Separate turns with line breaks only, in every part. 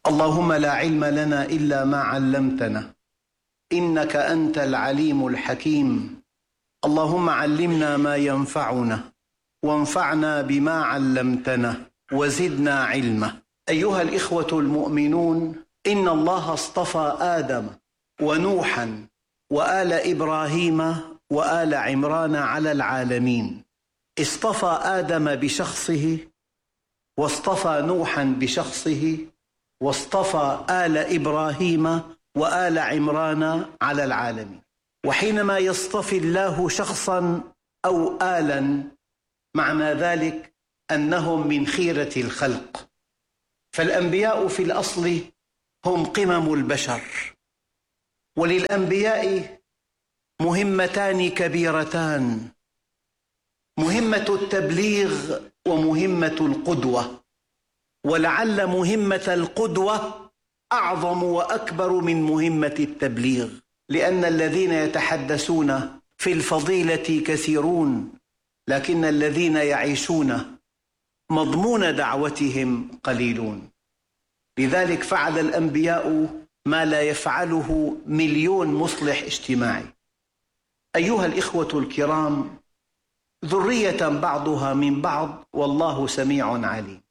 اللهم لا علم لنا إلا ما علمتنا إنك أنت العليم الحكيم. اللهم علمنا ما ينفعنا وانفعنا بما علمتنا وزدنا علما. أيها الإخوة المؤمنون، إن الله اصطفى آدم ونوحا وآل إبراهيم وآل عمران على العالمين. اصطفى آدم بشخصه، واصطفى نوحا بشخصه، واصطفى آل إبراهيم وآل عمران على العالمين. وحينما يصطفي الله شخصا أو آلا، معنى ذلك أنهم من خيرة الخلق. فالأنبياء في الأصل هم قمم البشر، وللأنبياء مهمتان كبيرتان: مهمة التبليغ ومهمة القدوة. ولعل مهمة القدوة أعظم وأكبر من مهمة التبليغ، لأن الذين يتحدثون في الفضيلة كثيرون، لكن الذين يعيشون مضمون دعوتهم قليلون. لذلك فعل الأنبياء ما لا يفعله مليون مصلح اجتماعي. أيها الإخوة الكرام، ذرية بعضها من بعض والله سميع عليم.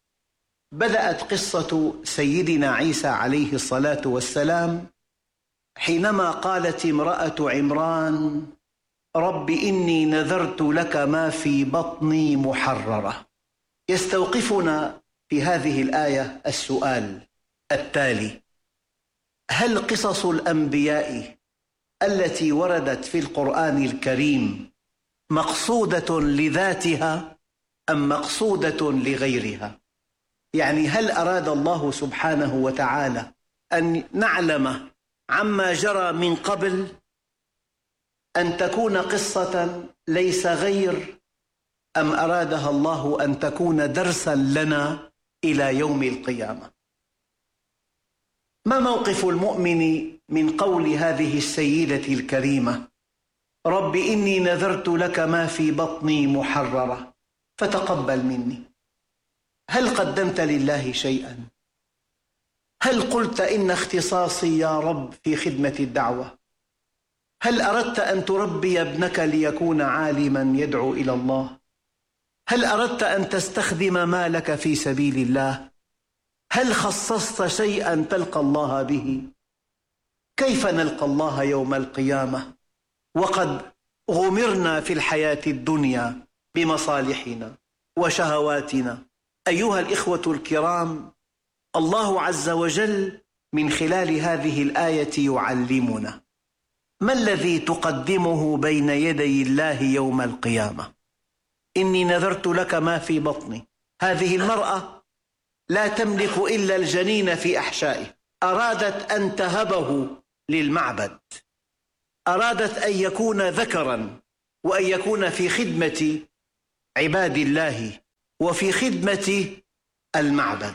بدأت قصة سيدنا عيسى عليه الصلاة والسلام حينما قالت امرأة عمران: رب إني نذرت لك ما في بطني محررة. يستوقفنا في هذه الآية السؤال التالي: هل قصص الأنبياء التي وردت في القرآن الكريم مقصودة لذاتها أم مقصودة لغيرها؟ يعني هل أراد الله سبحانه وتعالى أن نعلم عما جرى من قبل، أن تكون قصة ليس غير، أم أرادها الله أن تكون درسا لنا إلى يوم القيامة؟ ما موقف المؤمن من قول هذه السيدة الكريمة: رب إني نذرت لك ما في بطني محررة فتقبل مني؟ هل قدمت لله شيئا؟ هل قلت إن اختصاصي يا رب في خدمة الدعوة؟ هل أردت أن تربي ابنك ليكون عالما يدعو إلى الله؟ هل أردت أن تستخدم مالك في سبيل الله؟ هل خصصت شيئا تلقى الله به؟ كيف نلقى الله يوم القيامة وقد غمرنا في الحياة الدنيا بمصالحنا وشهواتنا؟ أيها الإخوة الكرام، الله عز وجل من خلال هذه الآية يعلمنا ما الذي تقدمه بين يدي الله يوم القيامة. إني نذرت لك ما في بطني. هذه المرأة لا تملك إلا الجنين في أحشائه، أرادت أن تهبه للمعبد، أرادت أن يكون ذكرا وأن يكون في خدمة عباد الله وفي خدمة المعبد.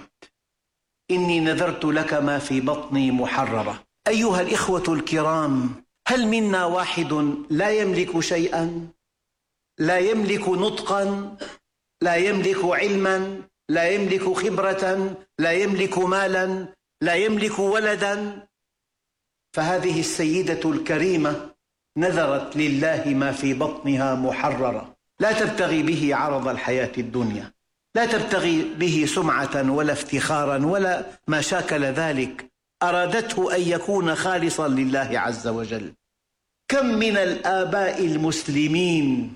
إني نذرت لك ما في بطني محررة. أيها الإخوة الكرام، هل منا واحد لا يملك شيئا؟ لا يملك نطقا، لا يملك علما، لا يملك خبرة، لا يملك مالا، لا يملك ولدا؟ فهذه السيدة الكريمة نذرت لله ما في بطنها محررة، لا تبتغي به عرض الحياة الدنيا، لا تبتغي به سمعة ولا افتخارا ولا ما شاكل ذلك، أرادته أن يكون خالصا لله عز وجل. كم من الآباء المسلمين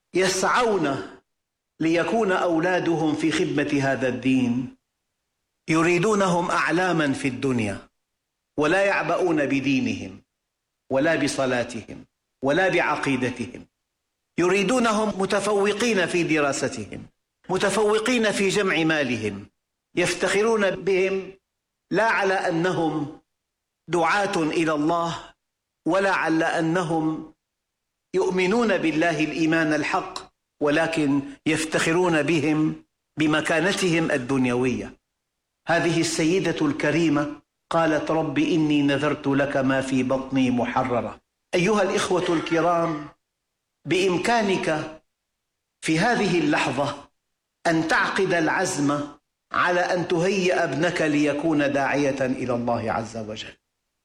يسعون ليكون أولادهم في خدمة هذا الدين، يريدونهم أعلاما في الدنيا ولا يعبؤون بدينهم ولا بصلاتهم ولا بعقيدتهم، يريدونهم متفوقين في دراستهم، متفوقين في جمع مالهم، يفتخرون بهم لا على أنهم دعاة إلى الله ولا على أنهم يؤمنون بالله الإيمان الحق، ولكن يفتخرون بهم بمكانتهم الدنيوية. هذه السيدة الكريمة قالت: رب إني نذرت لك ما في بطني محررة. أيها الإخوة الكرام، بإمكانك في هذه اللحظة أن تعقد العزم على أن تهيئ ابنك ليكون داعية إلى الله عز وجل.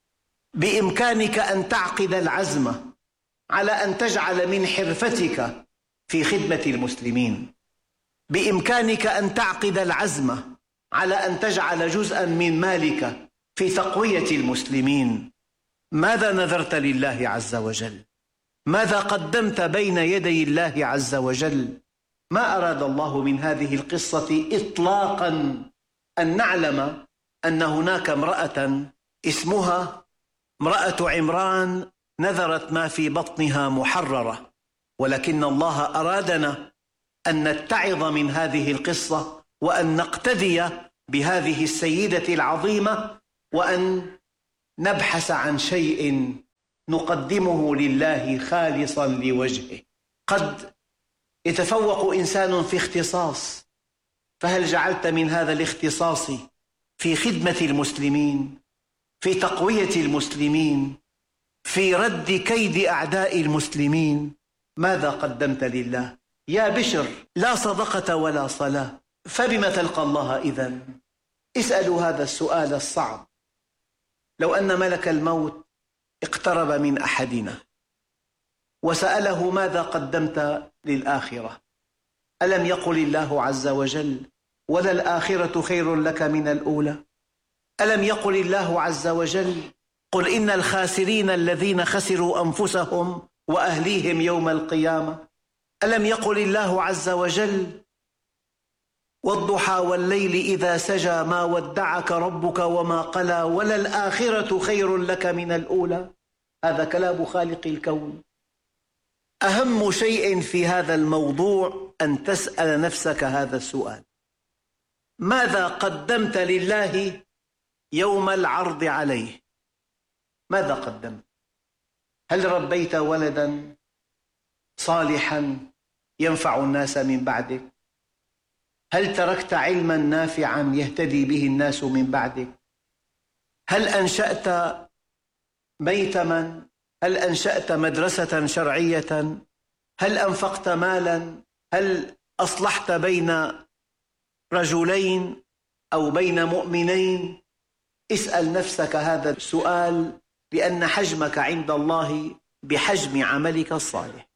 بإمكانك أن تعقد العزم على أن تجعل من حرفتك في خدمة المسلمين. بإمكانك أن تعقد العزم على أن تجعل جزءا من مالك في تقوية المسلمين. ماذا نذرت لله عز وجل؟ ماذا قدمت بين يدي الله عز وجل؟ ما أراد الله من هذه القصة إطلاقا أن نعلم أن هناك امرأة اسمها امرأة عمران نذرت ما في بطنها محررة، ولكن الله أرادنا أن نتعظ من هذه القصة وأن نقتدي بهذه السيدة العظيمة، وأن نبحث عن شيء نقدمه لله خالصا لوجهه. قد يتفوق إنسان في اختصاص، فهل جعلت من هذا الاختصاص في خدمة المسلمين، في تقوية المسلمين، في رد كيد أعداء المسلمين؟ ماذا قدمت لله؟ يا بشر، لا صدقة ولا صلاة، فبما تلقى الله إذن؟ اسألوا هذا السؤال الصعب. لو أن ملك الموت اقترب من أحدنا وسأله ماذا قدمت للآخرة، ألم يقل الله عز وجل وللآخرة خير لك من الأولى؟ ألم يقل الله عز وجل قل إن الخاسرين الذين خسروا أنفسهم وأهليهم يوم القيامة؟ ألم يقل الله عز وجل والضحى والليل إذا سجى ما ودعك ربك وما قلى وللآخرة خير لك من الأولى؟ هذا كلام خالق الكون. أهم شيء في هذا الموضوع أن تسأل نفسك هذا السؤال: ماذا قدمت لله يوم العرض عليه؟ ماذا قدمت؟ هل ربيت ولدا صالحا ينفع الناس من بعدك؟ هل تركت علما نافعا يهتدي به الناس من بعدك؟ هل أنشأت ميتما؟ هل أنشأت مدرسة شرعية؟ هل أنفقت مالا؟ هل أصلحت بين رجلين أو بين مؤمنين؟ اسأل نفسك هذا السؤال، لأن حجمك عند الله بحجم عملك الصالح.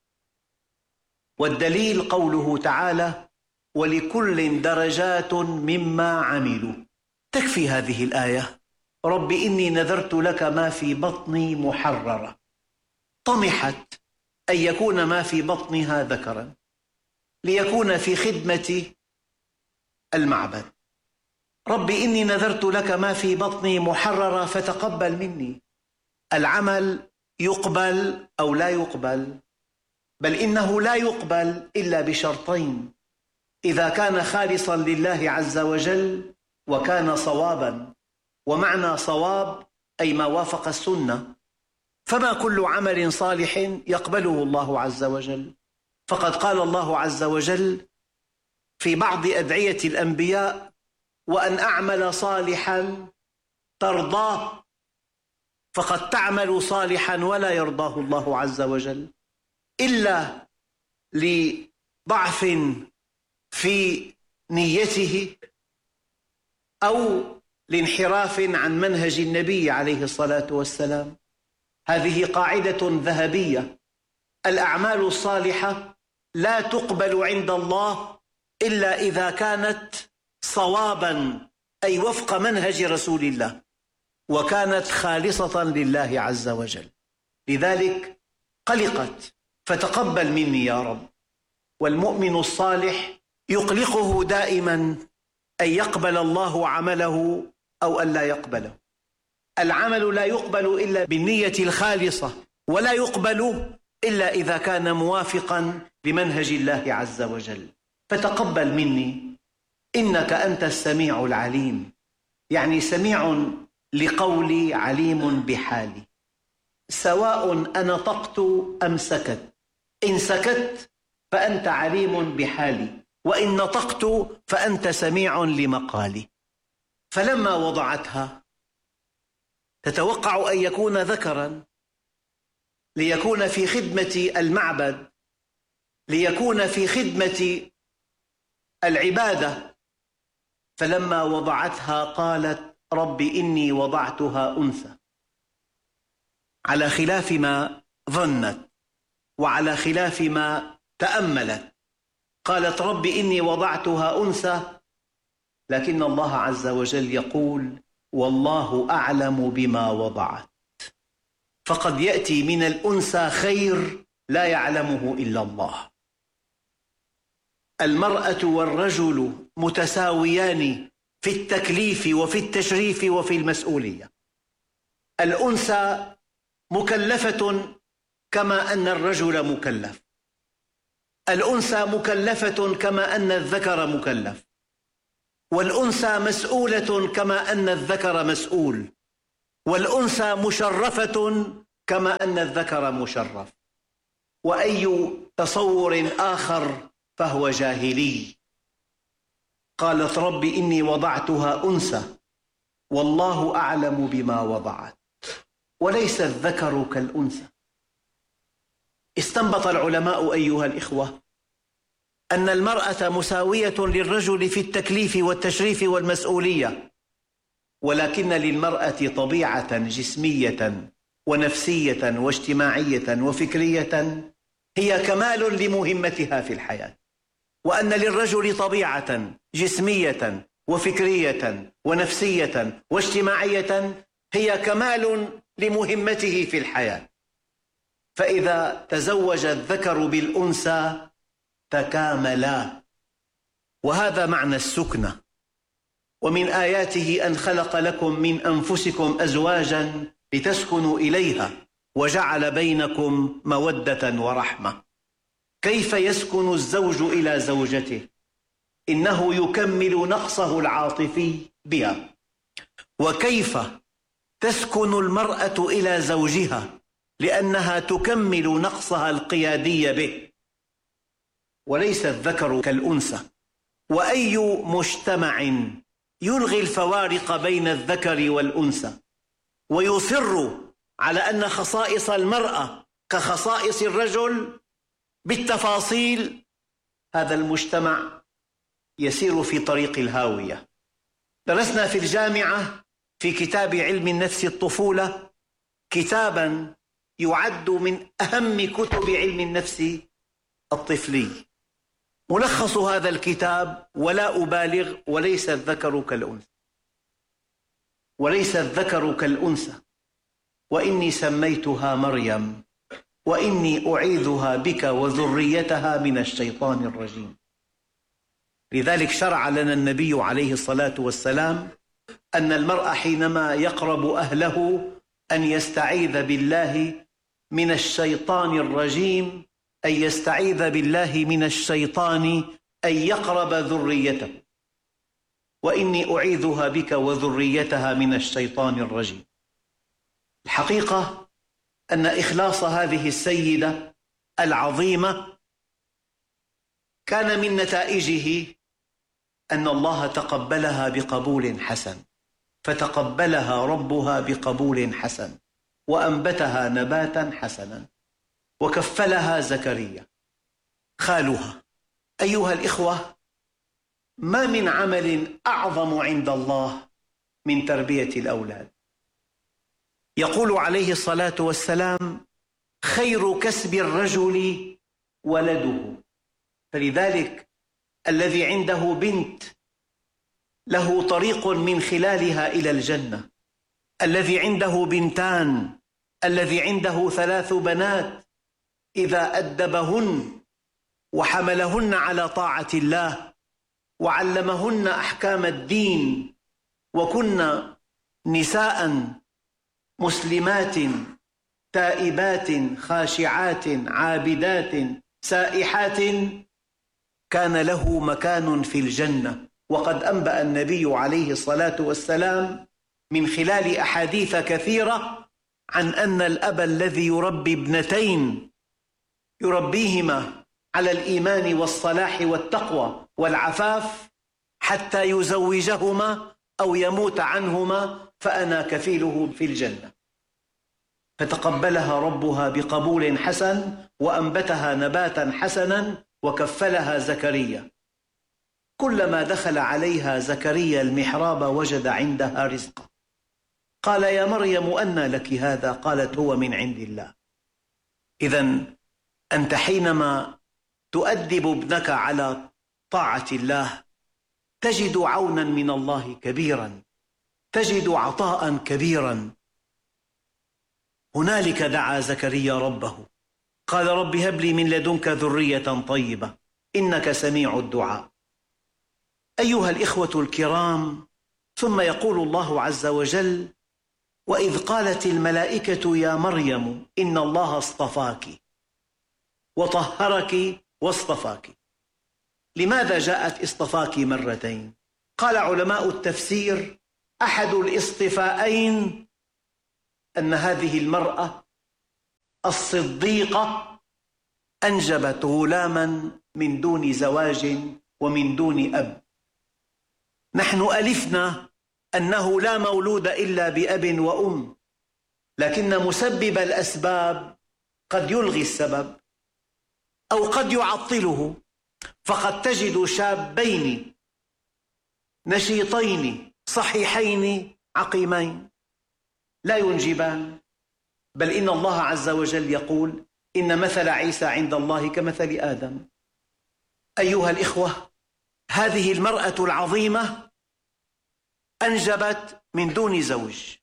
والدليل قوله تعالى ولكل درجات مما عملوا. تكفي هذه الآية: رب إني نذرت لك ما في بطني محررة. طمحت أن يكون ما في بطنها ذكرا ليكون في خدمة المعبد. رب إني نذرت لك ما في بطني محررة فتقبل مني. العمل يقبل أو لا يقبل، بل إنه لا يقبل إلا بشرطين: إذا كان خالصا لله عز وجل وكان صوابا. ومعنى صواب أي ما وافق السنة. فما كل عمل صالح يقبله الله عز وجل، فقد قال الله عز وجل في بعض أدعية الأنبياء: وأن أعمل صالحا ترضاه. فقد تعمل صالحا ولا يرضاه الله عز وجل إلا لضعف في نيته أو لانحراف عن منهج النبي عليه الصلاة والسلام. هذه قاعدة ذهبية: الأعمال الصالحة لا تقبل عند الله إلا إذا كانت صوابا، أي وفق منهج رسول الله، وكانت خالصة لله عز وجل. لذلك قلقت: فتقبل مني يا رب. والمؤمن الصالح يقلقه دائما أن يقبل الله عمله أو أن لا يقبله. العمل لا يقبل إلا بالنية الخالصة، ولا يقبل إلا إذا كان موافقا لمنهج الله عز وجل. فتقبل مني إنك أنت السميع العليم، يعني سميع لقولي عليم بحالي. سواء أنطقت أم سكت، إن سكت فأنت عليم بحالي، وإن نطقت فأنت سميع لمقالي. فلما وضعتها تتوقع أن يكون ذكرا ليكون في خدمة المعبد، ليكون في خدمة العبادة، فلما وضعتها قالت رب إني وضعتها أنثى، على خلاف ما ظنت وعلى خلاف ما تأملت. قالت رب إني وضعتها أنثى، لكن الله عز وجل يقول والله أعلم بما وضعت. فقد يأتي من الأنثى خير لا يعلمه إلا الله. المرأة والرجل متساويان في التكليف وفي التشريف وفي المسؤولية. الأنثى مكلفة كما أن الرجل مكلف، الأنثى مكلفة كما أن الذكر مكلف، والأنثى مسؤولة كما أن الذكر مسؤول، والأنثى مشرفة كما أن الذكر مشرف. وأي تصور آخر فهو جاهلي. قالت رب إني وضعتها أنثى والله أعلم بما وضعت وليس الذكر كالأنثى. استنبط العلماء أيها الإخوة أن المرأة مساوية للرجل في التكليف والتشريف والمسؤولية، ولكن للمرأة طبيعة جسمية ونفسية واجتماعية وفكرية هي كمال لمهمتها في الحياة، وأن للرجل طبيعة جسمية وفكرية ونفسية واجتماعية هي كمال لمهمته في الحياة. فإذا تزوج الذكر بالأنثى تكاملا، وهذا معنى السكنة. ومن آياته أن خلق لكم من أنفسكم أزواجا لتسكنوا إليها وجعل بينكم مودة ورحمة. كيف يسكن الزوج إلى زوجته؟ إنه يكمل نقصه العاطفي بها. وكيف تسكن المرأة إلى زوجها؟ لأنها تكمل نقصها القيادي به. وليس الذكر كالأنثى. وأي مجتمع يلغي الفوارق بين الذكر والأنثى ويصر على أن خصائص المرأة كخصائص الرجل بالتفاصيل، هذا المجتمع يسير في طريق الهاوية. درسنا في الجامعة في كتاب علم النفس الطفولة كتابا يعد من أهم كتب علم النفس الطفلي. ملخص هذا الكتاب: ولا أبالغ، وليس الذكر كالأنثى، وليس الذكر كالأنثى، وإني سميتها مريم وإني أعيذها بك وذريتها من الشيطان الرجيم. لذلك شرع لنا النبي عليه الصلاة والسلام أن المرء حينما يقرب أهله أن يستعيذ بالله من الشيطان الرجيم، أن يستعيذ بالله من الشيطان أن يقرب ذريته، وإني أعيذها بك وذريتها من الشيطان الرجيم. الحقيقة أن إخلاص هذه السيدة العظيمة كان من نتائجه أن الله تقبلها بقبول حسن، فتقبلها ربها بقبول حسن وأنبتها نباتا حسنا وكفلها زكريا خالها. أيها الإخوة، ما من عمل أعظم عند الله من تربية الأولاد. يقول عليه الصلاة والسلام: خير كسب الرجل ولده. فلذلك الذي عنده بنت له طريق من خلالها إلى الجنة، الذي عنده بنتان، الذي عنده 3 بنات، إذا أدبهن وحملهن على طاعة الله وعلمهن أحكام الدين وكن نساء مسلمات تائبات خاشعات عابدات سائحات، كان له مكان في الجنة. وقد أنبأ النبي عليه الصلاة والسلام من خلال أحاديث كثيرة عن أن الأب الذي يربي ابنتين يربيهما على الإيمان والصلاح والتقوى والعفاف حتى يزوجهما أو يموت عنهما، فأنا كفيله في الجنة. فتقبلها ربها بقبول حسن وأنبتها نباتا حسنا وكفلها زكريا. كلما دخل عليها زكريا المحراب وجد عندها رزقا. قال يا مريم أنى لك هذا؟ قالت هو من عند الله. إذن أنت حينما تؤدب ابنك على طاعة الله تجد عونا من الله كبيرا، تجد عطاء كبيرا. هنالك دعا زكريا ربه قال رب هب لي من لدنك ذرية طيبة إنك سميع الدعاء. أيها الإخوة الكرام، ثم يقول الله عز وجل وإذ قالت الملائكة يا مريم إن الله اصطفاك وطهرك واصطفاك. لماذا جاءت اصطفاك مرتين؟ قال علماء التفسير أحد الاصطفاءين أن هذه المرأة الصديقة أنجبت غلاما من دون زواج ومن دون أب. نحن ألفنا أنه لا مولود إلا بأب وأم، لكن مسبب الأسباب قد يلغي السبب أو قد يعطله، فقد تجد شابين نشيطين صحيحين عقيمين لا ينجبان، بل إن الله عز وجل يقول إن مثل عيسى عند الله كمثل آدم. أيها الإخوة، هذه المرأة العظيمة أنجبت من دون زوج.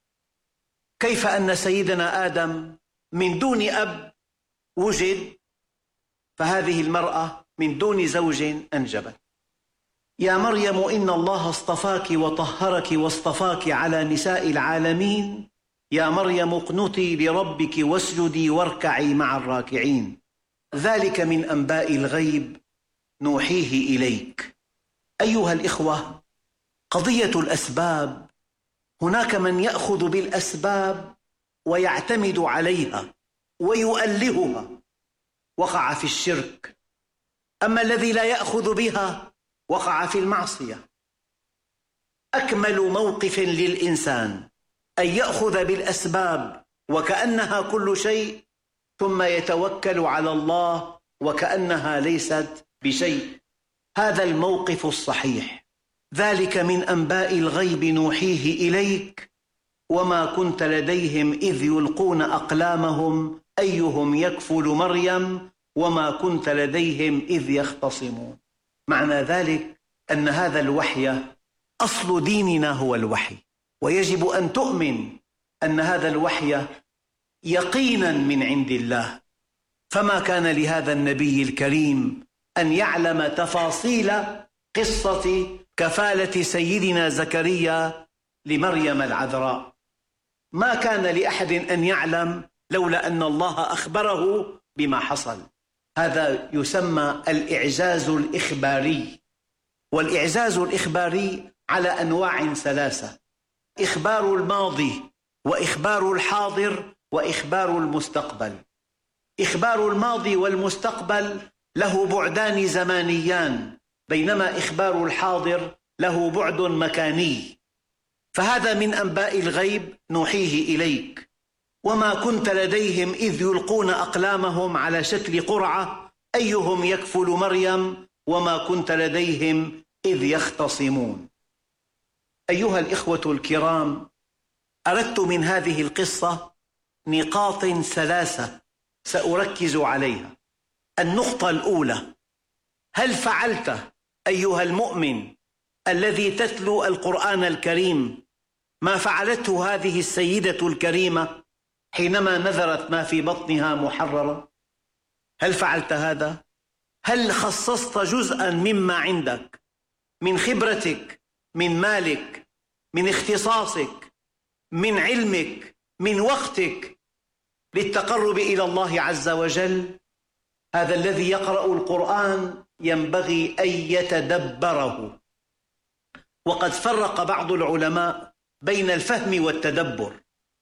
كيف أن سيدنا آدم من دون أب وجد، فهذه المرأة من دون زوج أنجبت. يا مريم إن الله اصطفاك وطهرك واصطفاك على نساء العالمين، يا مريم اقنتي لربك واسجدي واركعي مع الراكعين، ذلك من أنباء الغيب نوحيه إليك. أيها الإخوة، قضية الأسباب، هناك من يأخذ بالأسباب ويعتمد عليها ويؤلهها، وقع في الشرك. أما الذي لا يأخذ بها وقع في المعصية. أكمل موقف للإنسان أن يأخذ بالأسباب وكأنها كل شيء، ثم يتوكل على الله وكأنها ليست بشيء. هذا الموقف الصحيح. ذلك من أنباء الغيب نوحيه إليك وما كنت لديهم إذ يلقون أقلامهم أيهم يكفل مريم وما كنت لديهم إذ يختصمون. معنى ذلك أن هذا الوحي أصل ديننا هو الوحي، ويجب أن تؤمن أن هذا الوحي يقينا من عند الله. فما كان لهذا النبي الكريم أن يعلم تفاصيل قصة كفالة سيدنا زكريا لمريم العذراء. ما كان لأحد أن يعلم لولا أن الله أخبره بما حصل. هذا يسمى الإعجاز الإخباري. والإعجاز الإخباري على أنواع ثلاثة: إخبار الماضي، وإخبار الحاضر، وإخبار المستقبل. إخبار الماضي والمستقبل له بعدان زمانيان، بينما إخبار الحاضر له بعد مكاني. فهذا من أنباء الغيب نوحيه إليك. وما كنت لديهم إذ يلقون أقلامهم على شكل قرعة أيهم يكفل مريم وما كنت لديهم إذ يختصمون. أيها الإخوة الكرام، أردت من هذه القصة نقاط ثلاثة سأركز عليها. النقطة الأولى: هل فعلت أيها المؤمن الذي تتلو القرآن الكريم ما فعلته هذه السيدة الكريمة حينما نذرت ما في بطنها محررة؟ هل فعلت هذا؟ هل خصصت جزءا مما عندك من خبرتك، من مالك، من اختصاصك، من علمك، من وقتك للتقرب إلى الله عز وجل؟ هذا الذي يقرأ القرآن ينبغي أن يتدبره. وقد فرق بعض العلماء بين الفهم والتدبر.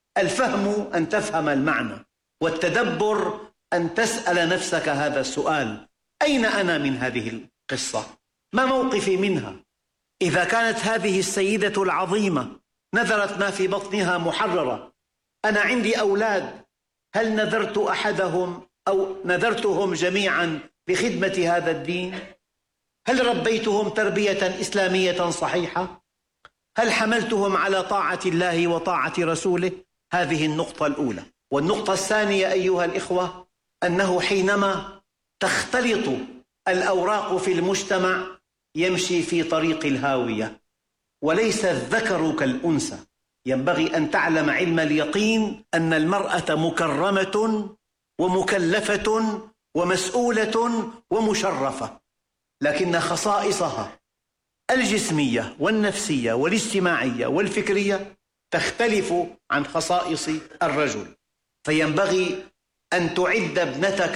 الفهم أن تفهم المعنى، والتدبر أن تسأل نفسك هذا السؤال: أين أنا من هذه القصة؟ ما موقفي منها؟ إذا كانت هذه السيدة العظيمة نذرت ما في بطنها محررة، أنا عندي أولاد، هل نذرت أحدهم أو نذرتهم جميعا لخدمة هذا الدين؟ هل ربيتهم تربية إسلامية صحيحة؟ هل حملتهم على طاعة الله وطاعة رسوله؟ هذه النقطة الأولى. والنقطة الثانية أيها الإخوة، أنه حينما تختلط الأوراق في المجتمع يمشي في طريق الهاوية، وليس الذكر كالأنثى. ينبغي أن تعلم علم اليقين أن المرأة مكرمة ومكلفة ومسؤولة ومشرفة، لكن خصائصها الجسمية والنفسية والاجتماعية والفكرية تختلف عن خصائص الرجل. فينبغي أن تعد ابنتك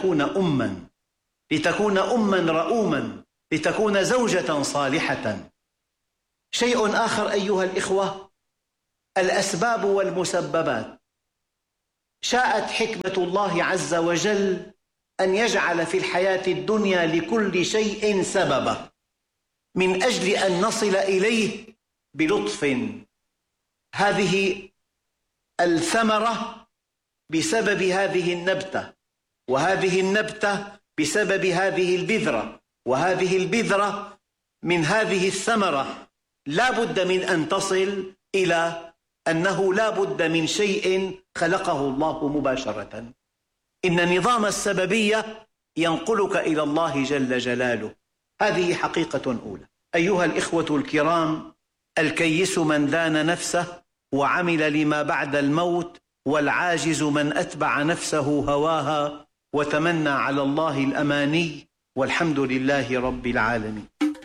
لتكون أما رؤوما، لتكون زوجة صالحة. شيء آخر أيها الإخوة، الأسباب والمسببات. شاءت حكمة الله عز وجل أن يجعل في الحياة الدنيا لكل شيء سببا من أجل أن نصل إليه بلطف. هذه الثمرة بسبب هذه النبتة، وهذه النبتة بسبب هذه البذرة، وهذه البذرة من هذه الثمرة. لا بد من أن تصل إلى أنه لا بد من شيء خلقه الله مباشرة. إن نظام السببية ينقلك إلى الله جل جلاله. هذه حقيقة أولى. أيها الإخوة الكرام، الكيس من دان نفسه وعمل لما بعد الموت، والعاجز من أتبع نفسه هواها وتمنى على الله الأماني، والحمد لله رب العالمين.